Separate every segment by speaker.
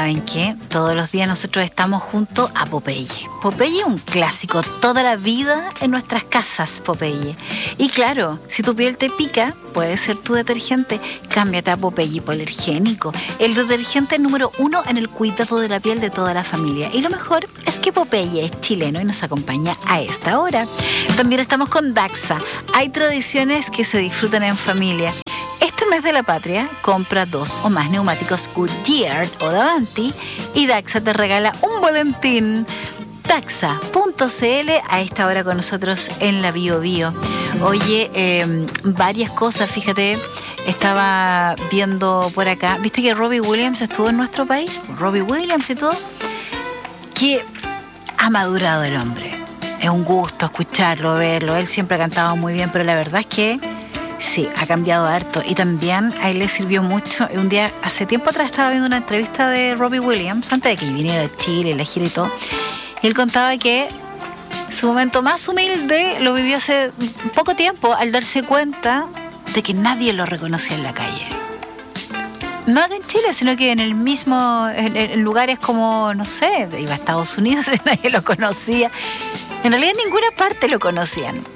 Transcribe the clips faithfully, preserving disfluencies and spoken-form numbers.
Speaker 1: ¿saben qué? Todos los días nosotros estamos junto a Popeye. Popeye es un clásico, toda la vida en nuestras casas, Popeye. Y claro, si tu piel te pica, puede ser tu detergente. Cámbiate a Popeye hipoalergénico, el detergente número uno en el cuidado de la piel de toda la familia. Y lo mejor es que Popeye es chileno y nos acompaña a esta hora. También estamos con Daxa. Hay tradiciones que se disfrutan en familia. Este mes de la patria, compra dos o más neumáticos Goodyear o Davanti y Daxa te regala un volantín. Daxa punto c l a esta hora con nosotros en la Bio Bio. Oye, eh, varias cosas, fíjate, estaba viendo por acá, viste que Robbie Williams estuvo en nuestro país, Robbie Williams y todo, que ha madurado el hombre. Es un gusto escucharlo, verlo, él siempre ha cantado muy bien, pero la verdad es que sí, ha cambiado harto y también a él le sirvió mucho. Un día, hace tiempo atrás, estaba viendo una entrevista de Robbie Williams, antes de que viniera a Chile, la gira y todo, y él contaba que su momento más humilde lo vivió hace poco tiempo al darse cuenta de que nadie lo reconocía en la calle. No acá en Chile, sino que en el mismo, en, en lugares como, no sé, iba a Estados Unidos y nadie lo conocía. En realidad en ninguna parte lo conocían.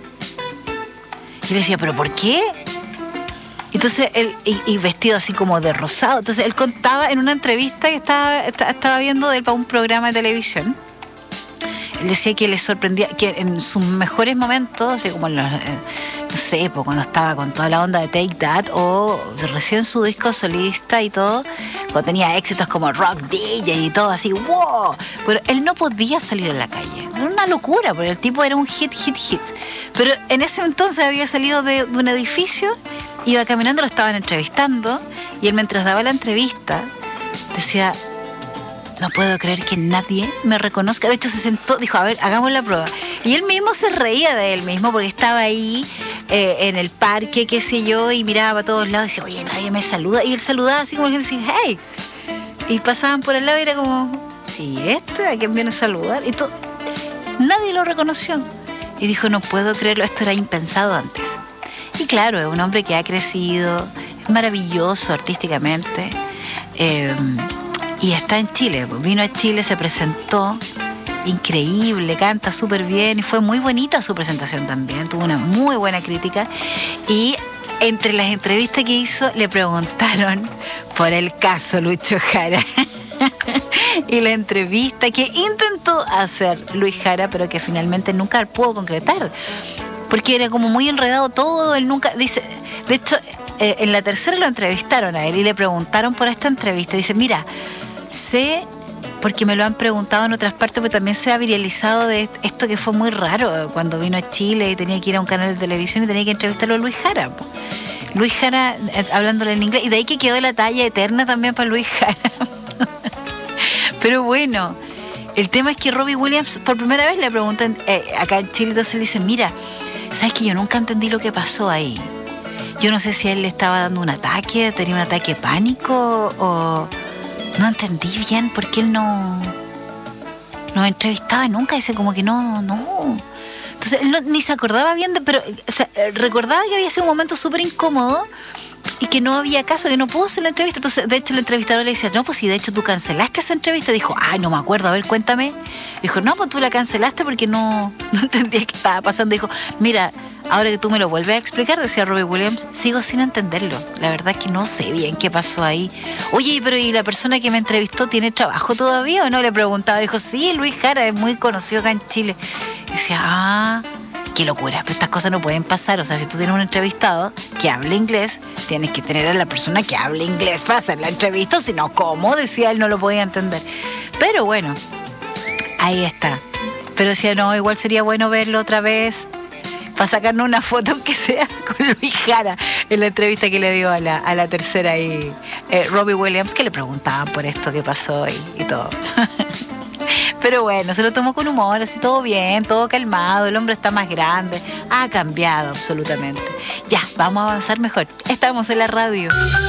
Speaker 1: Y le decía, ¿pero por qué? Entonces él, y, y vestido así como de rosado. Entonces él contaba en una entrevista que estaba, estaba viendo de él para un programa de televisión. Él decía que le sorprendía, que en sus mejores momentos, así como en los, eh, no sé, pues cuando estaba con toda la onda de Take That, o recién su disco solista y todo, cuando tenía éxitos como Rock D J y todo, así, wow. Pero él no podía salir a la calle. Era una locura, porque el tipo era un hit, hit, hit. Pero en ese entonces había salido de, de un edificio, iba caminando, lo estaban entrevistando, y él mientras daba la entrevista, decía, no puedo creer que nadie me reconozca. De hecho se sentó, dijo, a ver, hagamos la prueba. Y él mismo se reía de él mismo porque estaba ahí eh, en el parque, qué sé yo, y miraba para todos lados y decía, oye, nadie me saluda. Y él saludaba así como que decía, hey. Y pasaban por el lado y era como, ¿y este? ¿A quién viene a saludar? Y todo. Nadie lo reconoció. Y dijo, no puedo creerlo, esto era impensado antes. Y claro, es un hombre que ha crecido, es maravilloso artísticamente. Eh, Y está en Chile, vino a Chile, se presentó, increíble, canta súper bien y fue muy bonita su presentación también, tuvo una muy buena crítica. Y entre las entrevistas que hizo le preguntaron por el caso Lucho Jara y la entrevista que intentó hacer Luis Jara, pero que finalmente nunca pudo concretar, porque era como muy enredado todo, él nunca, dice, de hecho, eh, en la tercera lo entrevistaron a él y le preguntaron por esta entrevista, dice, mira, sé, porque me lo han preguntado en otras partes, pero también se ha viralizado de esto que fue muy raro cuando vino a Chile y tenía que ir a un canal de televisión y tenía que entrevistarlo a Luis Jara. Luis Jara eh, hablándole en inglés, y de ahí que quedó la talla eterna también para Luis Jara. Pero bueno, el tema es que Robbie Williams por primera vez le preguntan, eh, acá en Chile, entonces le dicen, mira, ¿sabes que yo nunca entendí lo que pasó ahí? Yo no sé si a él le estaba dando un ataque, tenía un ataque de pánico o... No entendí bien por qué él no no me entrevistaba nunca. Dice como que no, no. Entonces él no, ni se acordaba bien, de, pero o sea, recordaba que había sido un momento súper incómodo y que no había caso, que no pudo hacer la entrevista. Entonces, de hecho, el entrevistador le decía, no, pues si de hecho tú cancelaste esa entrevista. Dijo, ah, no me acuerdo, a ver, cuéntame. Dijo, no, pues tú la cancelaste porque no, no entendía qué estaba pasando. Dijo, mira, ahora que tú me lo vuelves a explicar, decía Robbie Williams, sigo sin entenderlo. La verdad es que no sé bien qué pasó ahí. Oye, pero ¿y la persona que me entrevistó tiene trabajo todavía o no? Le preguntaba. Dijo, sí, Luis Jara es muy conocido acá en Chile. Y decía, ah, qué locura, pero estas cosas no pueden pasar. O sea, si tú tienes un entrevistado que hable inglés, tienes que tener a la persona que hable inglés para hacer la entrevista, si no, ¿cómo? Decía él, no lo podía entender. Pero bueno, ahí está. Pero decía, no, igual sería bueno verlo otra vez para sacarnos una foto, aunque sea con Luis Jara, en la entrevista que le dio a la, a la tercera y eh, Robbie Williams, que le preguntaban por esto que pasó y, y todo. Pero bueno, se lo tomó con humor, así todo bien, todo calmado, el hombre está más grande, ha cambiado absolutamente. Ya, vamos a avanzar mejor. Estamos en la radio.